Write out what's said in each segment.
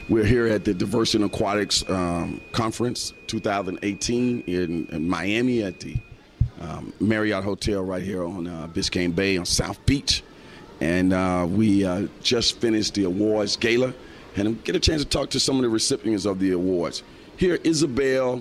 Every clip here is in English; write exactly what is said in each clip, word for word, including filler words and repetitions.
We're here at the Diversity in Aquatics um, Conference twenty eighteen in, in Miami at the um, Marriott Hotel right here on uh, Biscayne Bay on South Beach. And uh, we uh, just finished the awards gala and get a chance to talk to some of the recipients of the awards. Here, Isabel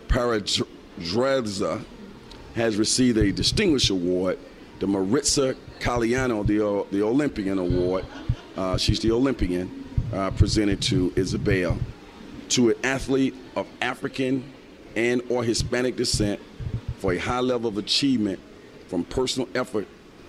Paradreza has received a distinguished award, the Maritza Caliano, the, the Olympian Award. Uh, she's the Olympian. Uh, presented to Isabel, to an athlete of African and or Hispanic descent for a high level of achievement from personal effort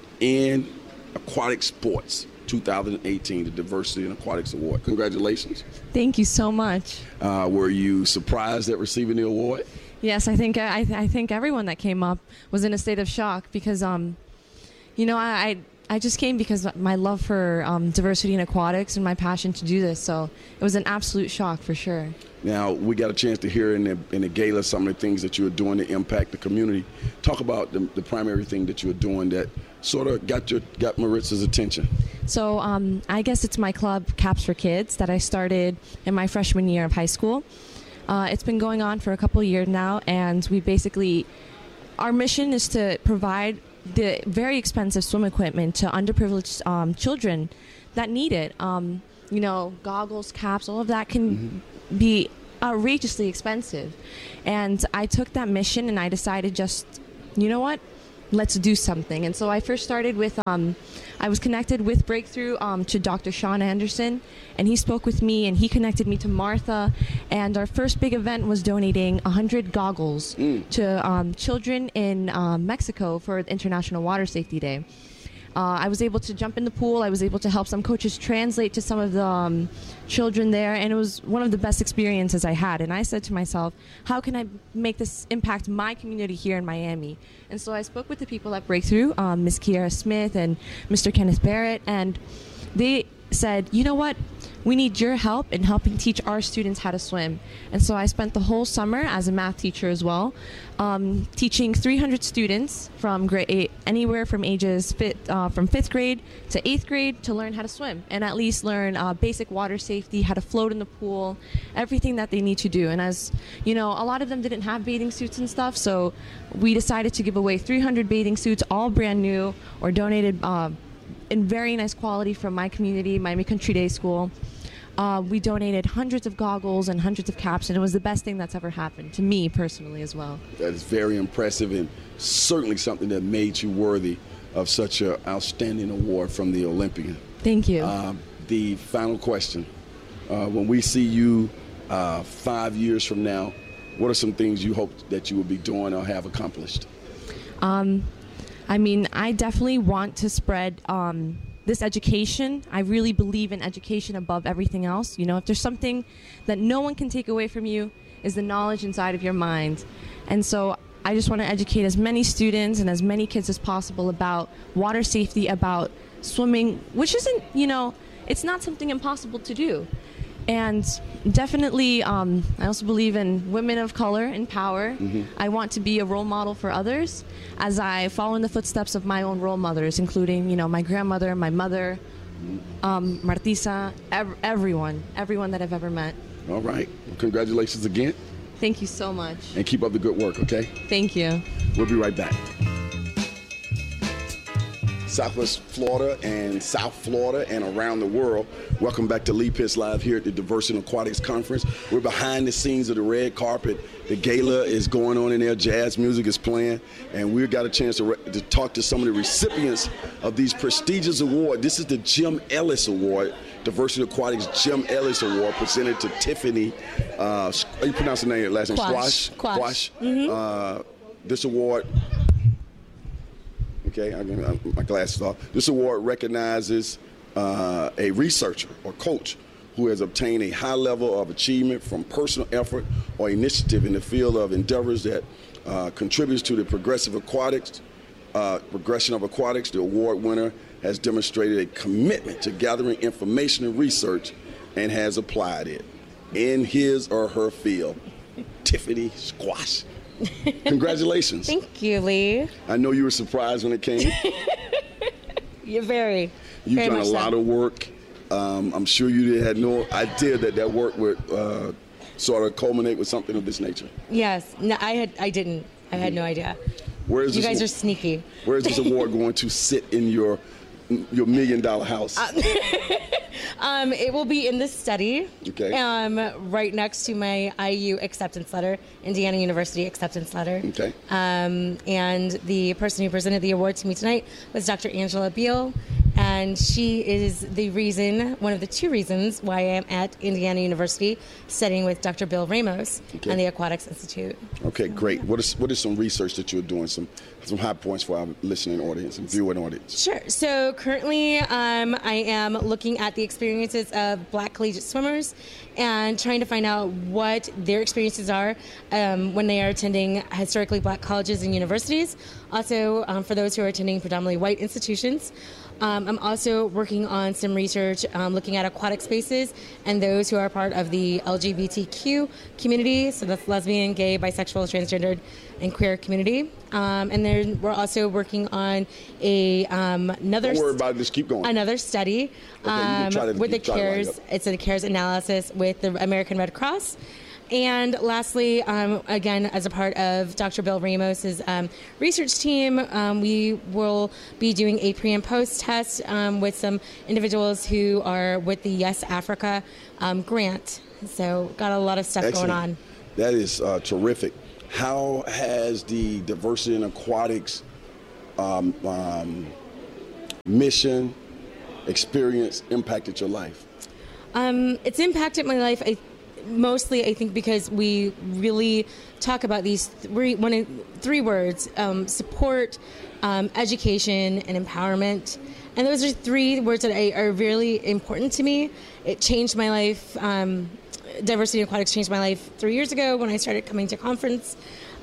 in aquatic sports, two thousand eighteen, the Diversity in Aquatics Award. Congratulations. Thank you so much. Uh, were you surprised at receiving the award? Yes, I think I, I think everyone that came up was in a state of shock because, um, you know, I. I I just came because of my love for um, diversity in aquatics and my passion to do this. So it was an absolute shock for sure. Now, we got a chance to hear in the, in the gala some of the things that you were doing to impact the community. Talk about the, the primary thing that you were doing that sort of got your got Maritza's attention. So um, I guess it's my club, Caps for Kids, that I started in my freshman year of high school. Uh, it's been going on for a couple of years now, and we basically, our mission is to provide the very expensive swim equipment to underprivileged um, children that need it. Um, you know, goggles, caps, all of that can mm-hmm. be outrageously expensive. And I took that mission and I decided just, you know what, let's do something. And so I first started with, um, I was connected with Breakthrough um, to Doctor Sean Anderson, and he spoke with me and he connected me to Martha. And our first big event was donating one hundred goggles mm. to um, children in um, Mexico for International Water Safety Day. Uh, I was able to jump in the pool. I was able to help some coaches translate to some of the um, children there, and it was one of the best experiences I had. And I said to myself, how can I make this impact my community here in Miami? And so I spoke with the people at Breakthrough, um, Miz Kiara Smith and Mister Kenneth Barrett, and they said, you know what, we need your help in helping teach our students how to swim. And so I spent the whole summer as a math teacher as well, um, teaching three hundred students from grade eight, anywhere from ages fifth, uh, from fifth grade to eighth grade to learn how to swim and at least learn uh, basic water safety, how to float in the pool, everything that they need to do. And as you know, a lot of them didn't have bathing suits and stuff, so we decided to give away three hundred bathing suits, all brand new or donated uh, in very nice quality from my community, Miami Country Day School. Uh, we donated hundreds of goggles and hundreds of caps, and it was the best thing that's ever happened to me personally as well. That is very impressive and certainly something that made you worthy of such an outstanding award from the Olympian. Thank you. Uh, the final question, uh, when we see you uh, five years from now, what are some things you hope that you will be doing or have accomplished? Um, I mean, I definitely want to spread um, this education. I really believe in education above everything else. You know, if there's something that no one can take away from you, is the knowledge inside of your mind. And so I just want to educate as many students and as many kids as possible about water safety, about swimming, which isn't, you know, it's not something impossible to do. And definitely, um, I also believe in women of color in power. Mm-hmm. I want to be a role model for others as I follow in the footsteps of my own role mothers, including, you know, my grandmother, my mother, um, Martisa, ev- everyone, everyone that I've ever met. All right. Well, congratulations again. Thank you so much. And keep up the good work, okay? Thank you. We'll be right back. Southwest Florida and South Florida and around the world. Welcome back to Lee Pitts Live here at the Diversity in Aquatics Conference. We're behind the scenes of the red carpet. The gala is going on in there. Jazz music is playing. And we've got a chance to, re- to talk to some of the recipients of these prestigious awards. This is the Jim Ellis Award, Diversity Aquatics Jim Ellis Award, presented to Tiffany. Uh, how you pronounce the name? Last name? Quash. Quash. Quash. Mm-hmm. Uh, this award. Okay, I got my glasses off. This award recognizes uh, a researcher or coach who has obtained a high level of achievement from personal effort or initiative in the field of endeavors that uh, contributes to the progressive aquatics, uh, progression of aquatics. The award winner has demonstrated a commitment to gathering information and research and has applied it in his or her field. Tiffany Squash. Congratulations. Thank you, Lee. I know you were surprised when it came. You're very. You've very done a much lot so. of work Um, I'm sure you had no idea that that work would uh, sort of culminate with something of this nature. Yes, no, I had, I didn't. I had no idea. Where is You this guys wa- are sneaky. Where is this award going to sit in your your million dollar house? Uh, Um, it will be in the study, Okay. um, right next to my I U acceptance letter, Indiana University acceptance letter. Okay. Um, and the person who presented the award to me tonight was Doctor Angela Beal, and she is the reason, one of the two reasons why I am at Indiana University studying with Doctor Bill Ramos Okay. and the Aquatics Institute. Okay, great. What is what is some research that you're doing? Some some high points for our listening audience and viewing audience. Sure. So currently, um, I am looking at the experiences of Black collegiate swimmers and trying to find out what their experiences are um, when they are attending historically Black colleges and universities. Also, um, for those who are attending predominantly white institutions. Um, I'm also working on some research um, looking at aquatic spaces and those who are part of the L G B T Q community, so that's lesbian, gay, bisexual, transgendered, and queer community. Um, and then we're also working on a um, another Don't worry about it. Just keep going. another study Okay, you can um, try to- with the try to line CARES. up. It's a CARES analysis with the American Red Cross. And lastly, um, again, as a part of Doctor Bill Ramos's um, research team, um, we will be doing a pre and post test um, with some individuals who are with the Yes Africa um, grant. So got a lot of stuff Excellent. going on. That is uh, terrific. How has the diversity in aquatics um, um, mission experience impacted your life? Um, it's impacted my life. I, mostly, I think, because we really talk about these three, one, of- three words: um, support, um, education, and empowerment. And those are three words that I, are really important to me. It changed my life. Um, Diversity in Aquatics changed my life three years ago when I started coming to conference,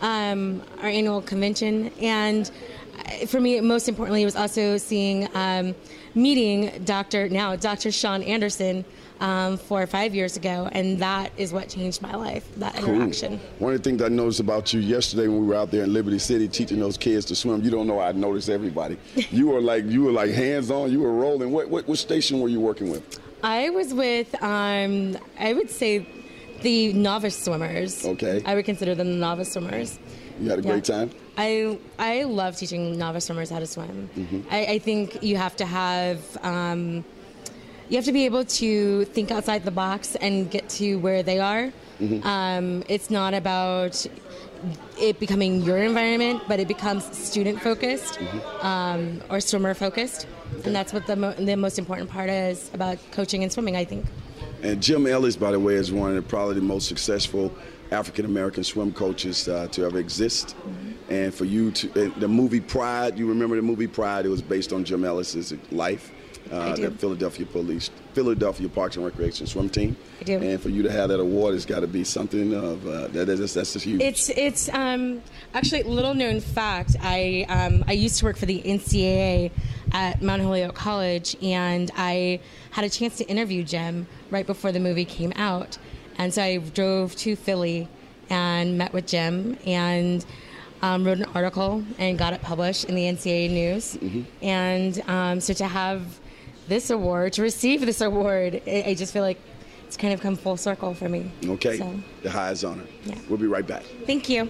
um, our annual convention, and uh, for me, most importantly, it was also seeing, um, meeting Doctor now Doctor Sean Anderson um, four or five years ago, and that is what changed my life. That interaction. One of the things I noticed about you yesterday when we were out there in Liberty City teaching those kids to swim, you don't know I noticed everybody. You were like you were like hands on. You were rolling. What what, what station were you working with? I was with, um, I would say, the novice swimmers. Okay. I would consider them the novice swimmers. You had a Yeah. great time. I I love teaching novice swimmers how to swim. I, I think you have to have um, you have to be able to think outside the box and get to where they are. Um, it's not about it becoming your environment, but it becomes student focused um, or swimmer focused, and that's what the mo- the most important part is about coaching and swimming, I think. And Jim Ellis, by the way, is one of the, probably the most successful African American swim coaches uh, to ever exist. And for you to, and the movie Pride, you remember the movie Pride? It was based on Jim Ellis's life. Uh, I do. The Philadelphia Police, Philadelphia Parks and Recreation swim team. I do. And for you to have that award, it's got to be something of uh, that. That's, that's just huge. It's it's um, actually little known fact. I um, I used to work for the N C A A at Mount Holyoke College, and I had a chance to interview Jim right before the movie came out, and so I drove to Philly and met with Jim and um, wrote an article and got it published in the N C A A News, and um, so to have this award, to receive this award, I, I just feel like it's kind of come full circle for me. Okay, So, the highest honor. Yeah. We'll be right back. thank you.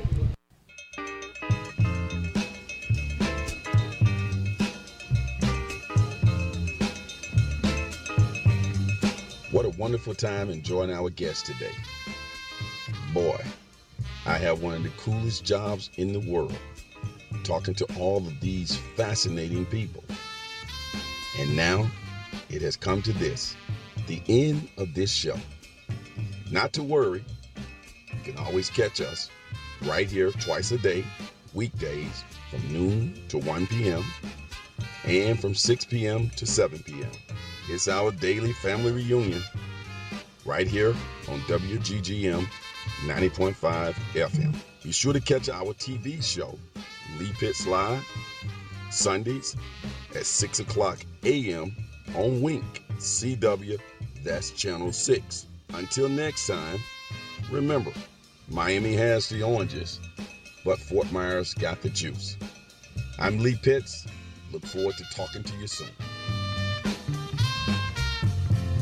What a wonderful time enjoying our guest today. Boy, I have one of the coolest jobs in the world, talking to all of these fascinating people. And now, it has come to this, the end of this show. Not to worry, you can always catch us right here twice a day, weekdays from noon to one p.m. and from six p.m. to seven p.m. It's our daily family reunion right here on W G G M ninety point five F M. Be sure to catch our T V show, Lee Pitts Live, Sundays at six o'clock a.m. on Wink, C W, that's Channel six. Until next time, remember, Miami has the oranges, but Fort Myers got the juice. I'm Lee Pitts. Look forward to talking to you soon.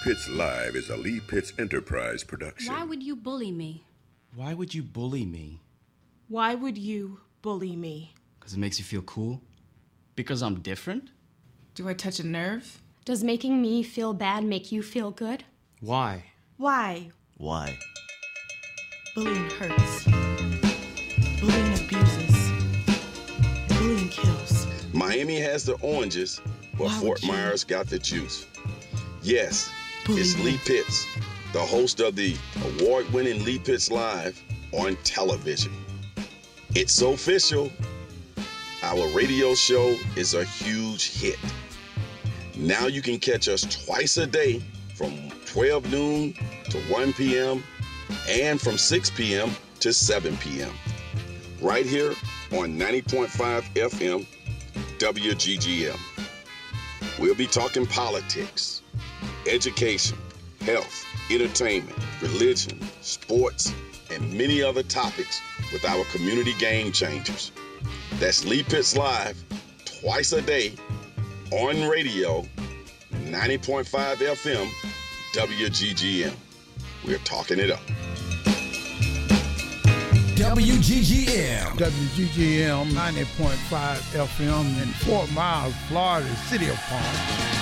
Pitts Live is a Lee Pitts Enterprise production. Why would you bully me? Why would you bully me? Why would you bully me? Because it makes you feel cool? Because I'm different? Do I touch a nerve? Does making me feel bad make you feel good? Why? Why? Why? Bullying hurts. Bullying abuses. Bullying kills. Miami has the oranges, but Why Fort would you? Myers got the juice. Yes, Bully it's me. Lee Pitts, the host of the award-winning Lee Pitts Live on television. It's so official. Our radio show is a huge hit. Now you can catch us twice a day from twelve noon to one p.m. and from six p.m. to seven p.m. right here on ninety point five F M W G G M. We'll be talking politics, education, health, entertainment, religion, sports, and many other topics with our community game changers. That's Lee Pitts Live, twice a day, on radio, ninety point five F M, W G G M. We're talking it up. W G G M. W G G M ninety point five F M in Fort Myers, Florida, City of Palm.